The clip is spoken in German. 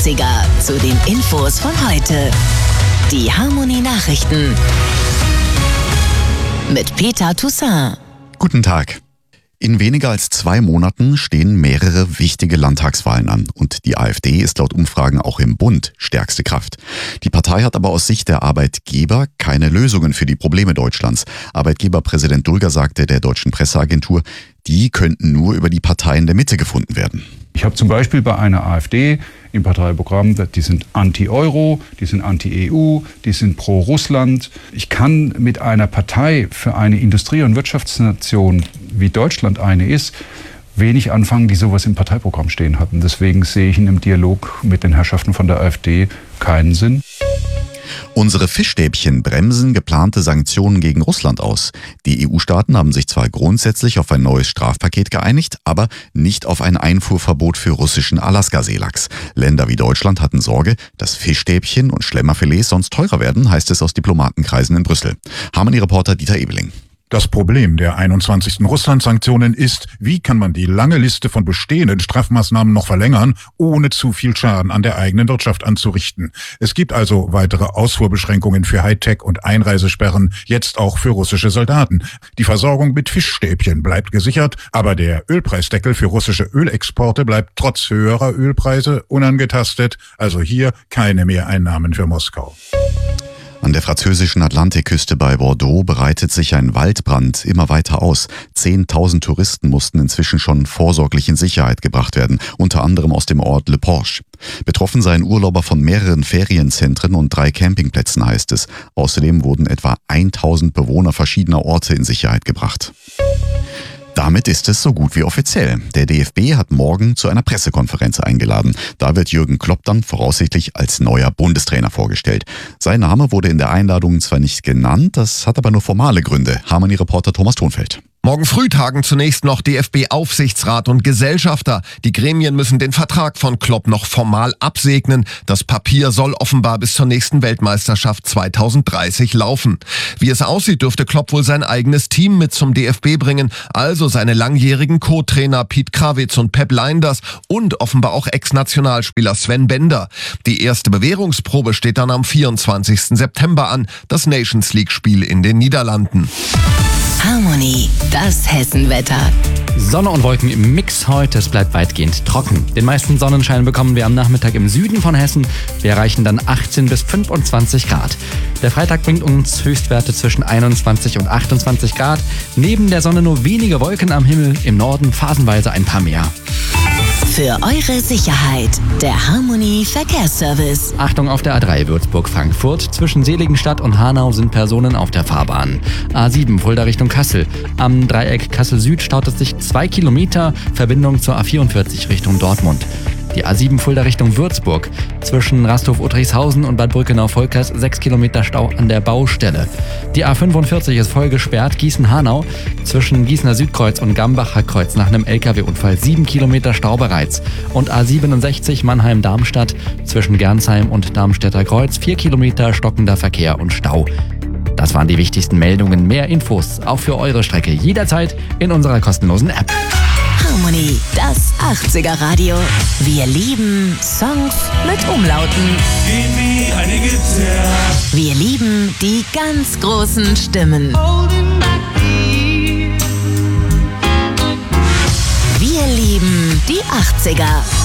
80er zu den Infos von heute. Die Harmonie-Nachrichten mit Peter Toussaint. Guten Tag. In weniger als 2 Monaten stehen mehrere wichtige Landtagswahlen an und die AfD ist laut Umfragen auch im Bund stärkste Kraft. Die Partei hat aber aus Sicht der Arbeitgeber keine Lösungen für die Probleme Deutschlands. Arbeitgeberpräsident Dulger sagte der deutschen Presseagentur, die könnten nur über die Parteien der Mitte gefunden werden. Ich habe zum Beispiel bei einer AfD im Parteiprogramm, die sind anti-Euro, die sind anti-EU, die sind pro Russland. Ich kann mit einer Partei für eine Industrie- und Wirtschaftsnation, wie Deutschland eine ist, wenig anfangen, die sowas im Parteiprogramm stehen hatten. Deswegen sehe ich in einem Dialog mit den Herrschaften von der AfD keinen Sinn. Unsere Fischstäbchen bremsen geplante Sanktionen gegen Russland aus. Die EU-Staaten haben sich zwar grundsätzlich auf ein neues Strafpaket geeinigt, aber nicht auf ein Einfuhrverbot für russischen Alaska-Seelachs. Länder wie Deutschland hatten Sorge, dass Fischstäbchen und Schlemmerfilets sonst teurer werden, heißt es aus Diplomatenkreisen in Brüssel. Harmonie-Reporter Dieter Ebeling. Das Problem der 21. Russland-Sanktionen ist, wie kann man die lange Liste von bestehenden Strafmaßnahmen noch verlängern, ohne zu viel Schaden an der eigenen Wirtschaft anzurichten. Es gibt also weitere Ausfuhrbeschränkungen für Hightech und Einreisesperren, jetzt auch für russische Soldaten. Die Versorgung mit Fischstäbchen bleibt gesichert, aber der Ölpreisdeckel für russische Ölexporte bleibt trotz höherer Ölpreise unangetastet, also hier keine Mehreinnahmen für Moskau. An der französischen Atlantikküste bei Bordeaux breitet sich ein Waldbrand immer weiter aus. 10.000 Touristen mussten inzwischen schon vorsorglich in Sicherheit gebracht werden, unter anderem aus dem Ort Le Porche. Betroffen seien Urlauber von mehreren Ferienzentren und 3 Campingplätzen, heißt es. Außerdem wurden etwa 1.000 Bewohner verschiedener Orte in Sicherheit gebracht. Damit ist es so gut wie offiziell. Der DFB hat morgen zu einer Pressekonferenz eingeladen. Da wird Jürgen Klopp dann voraussichtlich als neuer Bundestrainer vorgestellt. Sein Name wurde in der Einladung zwar nicht genannt, das hat aber nur formale Gründe. Harmonie-Reporter Thomas Thonfeld. Morgen früh tagen zunächst noch DFB-Aufsichtsrat und Gesellschafter. Die Gremien müssen den Vertrag von Klopp noch formal absegnen. Das Papier soll offenbar bis zur nächsten Weltmeisterschaft 2030 laufen. Wie es aussieht, dürfte Klopp wohl sein eigenes Team mit zum DFB bringen, also seine langjährigen Co-Trainer Piet Krawitz und Pep Lijnders und offenbar auch Ex-Nationalspieler Sven Bender. Die erste Bewährungsprobe steht dann am 24. September an, das Nations-League-Spiel in den Niederlanden. Harmonie, das Hessenwetter. Sonne und Wolken im Mix heute, es bleibt weitgehend trocken. Den meisten Sonnenschein bekommen wir am Nachmittag im Süden von Hessen. Wir erreichen dann 18 bis 25 Grad. Der Freitag bringt uns Höchstwerte zwischen 21 und 28 Grad. Neben der Sonne nur wenige Wolken am Himmel, im Norden phasenweise ein paar mehr. Für eure Sicherheit, der Harmonie Verkehrsservice. Achtung auf der A3 Würzburg-Frankfurt. Zwischen Seligenstadt und Hanau sind Personen auf der Fahrbahn. A7 Fulda Richtung Kassel. Am Dreieck Kassel-Süd staut es sich 2 Kilometer. Verbindung zur A44 Richtung Dortmund. Die A7 Fulda Richtung Würzburg. Zwischen Rasthof-Utterishausen und Bad Brückenau-Volkers 6 Kilometer Stau an der Baustelle. Die A45 ist voll gesperrt. Gießen-Hanau. Zwischen Gießener Südkreuz und Gambacher Kreuz nach einem LKW-Unfall 7 Kilometer Stau bereits. Und A67 Mannheim-Darmstadt. Zwischen Gernsheim und Darmstädter Kreuz 4 Kilometer stockender Verkehr und Stau. Das waren die wichtigsten Meldungen. Mehr Infos auch für eure Strecke jederzeit in unserer kostenlosen App. Harmonie, das 80er Radio. Wir lieben Songs mit Umlauten. Wir lieben die ganz großen Stimmen. Wir lieben die 80er.